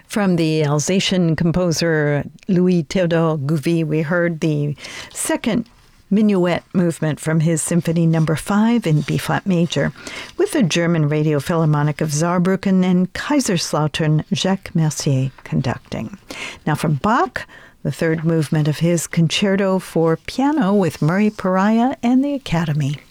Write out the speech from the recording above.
From the Alsatian composer Louis Théodore Gouvy, we heard the second minuet movement from his Symphony No. 5 in B-flat major, with the German Radio Philharmonic of Saarbrücken and Kaiserslautern Jacques Mercier conducting. Now from Bach, the third movement of his Concerto for Piano with Murray Pariah and the Academy.